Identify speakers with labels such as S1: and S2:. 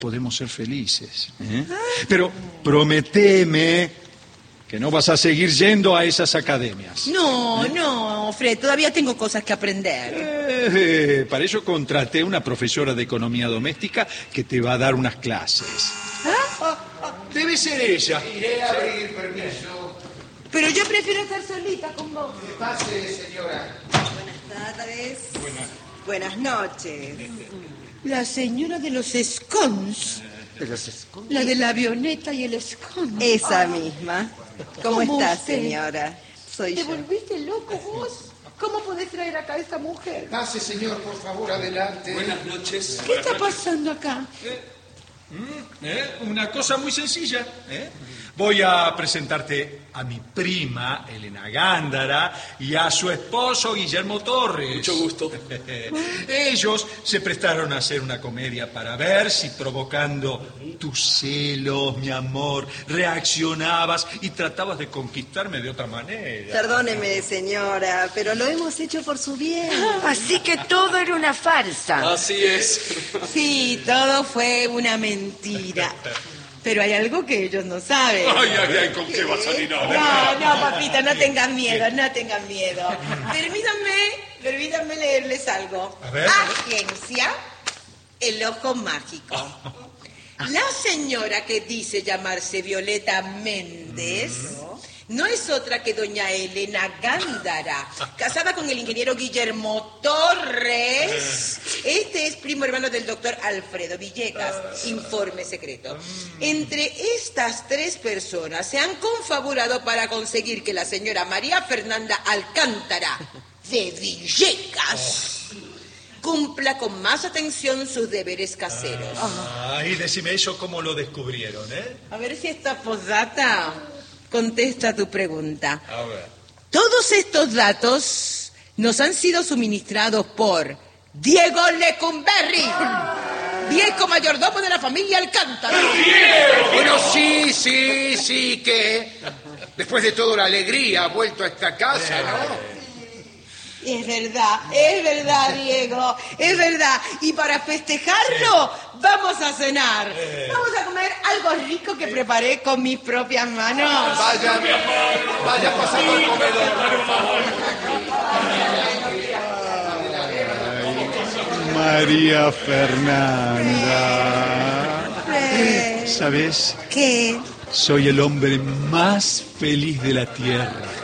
S1: podemos ser felices. Pero prométeme que no vas a seguir yendo a esas academias.
S2: No, Fred, todavía tengo cosas que aprender.
S1: Para eso contraté una profesora de economía doméstica que te va a dar unas clases. Debe ser ella.
S3: Iré a abrir, permiso.
S2: Pero yo prefiero estar solita con vos.
S3: Que pase, señora.
S4: Buenas tardes. Buenas noches.
S2: La señora de los scones.
S4: ¿De los scones?
S2: La de la avioneta y el scone.
S4: Esa misma. ¿Cómo está, señora? Soy
S2: ¿Te
S4: yo.
S2: volviste loco vos? ¿Cómo podés traer acá a esta mujer?
S3: Pase, señor, por favor, adelante.
S5: Buenas noches.
S2: ¿Qué está pasando acá?
S1: Una cosa muy sencilla. Voy a presentarte a mi prima, Elena Gándara, y a su esposo, Guillermo Torres.
S5: Mucho gusto.
S1: Ellos se prestaron a hacer una comedia para ver si provocando tus celos, mi amor, reaccionabas y tratabas de conquistarme de otra manera.
S4: Perdóneme, señora, pero lo hemos hecho por su bien.
S6: Así que todo era una farsa.
S5: Así es.
S2: Sí, todo fue una mentira. Pero hay algo que ellos no saben.
S5: Ay, ¿con qué va a salir ahora?
S2: No, papita, no tengan miedo. Permítanme leerles algo.
S1: A ver.
S2: Agencia, el ojo mágico. La señora que dice llamarse Violeta Méndez no es otra que doña Elena Gándara, casada con el ingeniero Guillermo Torres. Este es primo hermano del doctor Alfredo Villegas. Informe secreto. Entre estas tres personas se han confabulado para conseguir que la señora María Fernanda Alcántara de Villegas cumpla con más atención sus deberes caseros.
S1: Y decime eso, ¿cómo lo descubrieron,
S2: A ver si esta posdata contesta tu pregunta.
S1: A ver.
S2: Todos estos datos nos han sido suministrados por Diego Lecumberri, viejo mayordomo de la familia Alcántara.
S3: Bueno, sí, que después de todo la alegría ha vuelto a esta casa, ¿no?
S2: Es verdad, Diego, es verdad. Y para festejarlo, vamos a cenar. Vamos a comer algo rico que preparé con mis propias manos.
S3: Vaya pasando al comedor, por favor.
S1: María Fernanda. ¿Sabes?
S2: ¿Qué?
S1: Soy el hombre más feliz de la tierra.